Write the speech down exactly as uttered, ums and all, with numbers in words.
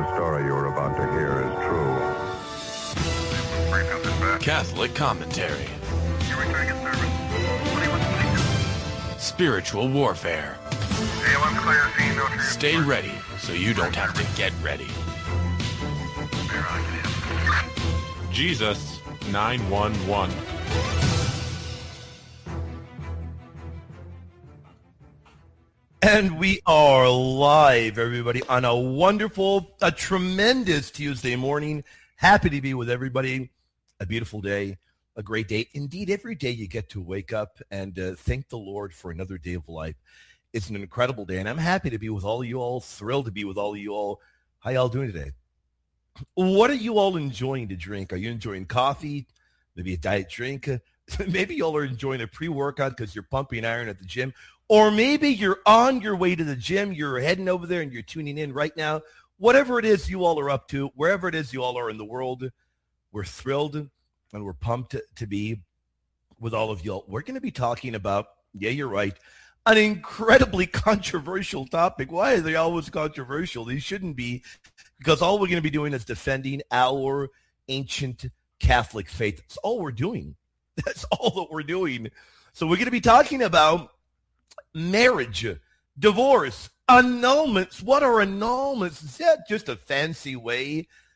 story you are about to hear is true. Catholic commentary. Spiritual warfare. Stay ready so you don't have to get ready. Jesus nine one one. And we are live, everybody, on a wonderful, a tremendous Tuesday morning. Happy to be with everybody. A beautiful day, a great day. Indeed, every day you get to wake up and uh, thank the Lord for another day of life. It's an incredible day, and I'm happy to be with all of you all, thrilled to be with all of you all. How y'all doing today? What are you all enjoying to drink? Are you enjoying coffee? Maybe a diet drink? Maybe y'all are enjoying a pre-workout because you're pumping iron at the gym. Or maybe you're on your way to the gym, you're heading over there and you're tuning in right now. Whatever it is you all are up to, wherever it is you all are in the world, we're thrilled and we're pumped to, to be with all of y'all. We're going to be talking about, yeah, you're right, an incredibly controversial topic. Why are they always controversial? They shouldn't be, because all we're going to be doing is defending our ancient Catholic faith. That's all we're doing. That's all that we're doing. So we're going to be talking about marriage, divorce, annulments. What are annulments? Is that just a fancy way